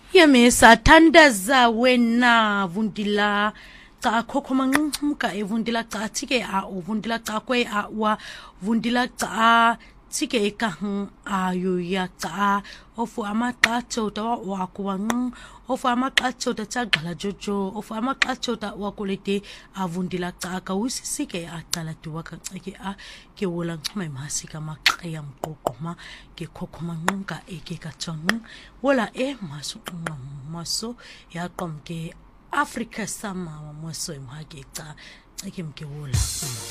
Yemisa thandaza wena vundila cha khokho manqumka evundila cha thike a uvundila cha kwe a wa vundila cha thike ka ayu ya cha ofu amaqatho ta wa kuwanqu ofu amaqatho ta chagqala jojo ofu amaqatho ta wa kulete avundila cha ka usisike aqala duwa ka cike a ke wola nxuma emasika maqaya mqoqoma ke khokho manqumka eke ka tsonu wola maso yaqomke Africa sama maso emhage cha cike mke wola